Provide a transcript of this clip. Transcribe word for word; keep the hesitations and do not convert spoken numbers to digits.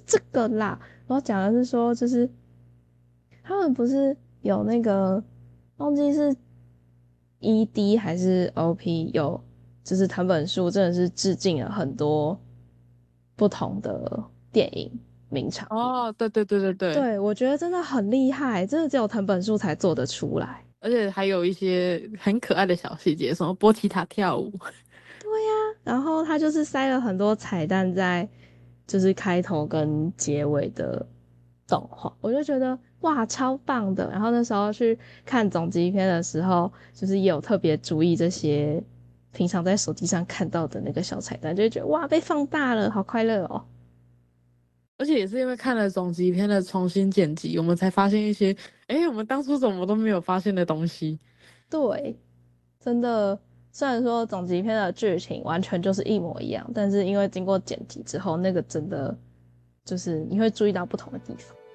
这个啦，我要讲的是说，就是他们不是有那个忘记是 E D 还是 O P 有，就是藤本树真的是致敬了很多不同的电影名场面。 哦，对对对对对， 对，我觉得真的很厉害，真的只有藤本树才做得出来。 而且还有一些很可爱的小细节，什么波提塔跳舞。 然后他就是塞了很多彩蛋在，就是开头跟结尾的动画，我就觉得哇超棒的。然后那时候去看总集片的时候，就是也有特别注意这些平常在手机上看到的那个小彩蛋，就会觉得哇被放大了，好快乐哦。 而且也是因为看了总集篇的重新剪辑，我们才发现一些，诶，我们当初怎么都没有发现的东西。 对，真的，虽然说总集片的剧情完全就是一模一样，但是因为经过剪辑之后，那个真的就是你会注意到不同的地方。